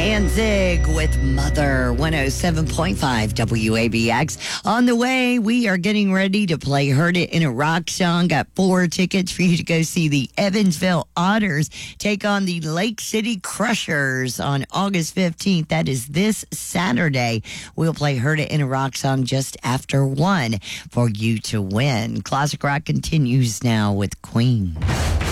Danzig with Mother, 107.5 WABX. On the way, we are getting ready to play Heard It in a Rock Song. Got 4 tickets for you to go see the Evansville Otters take on the Lake City Crushers on August 15th. That is this Saturday. We'll play Heard It in a Rock Song just after 1 for you to win. Classic Rock continues now with Queen.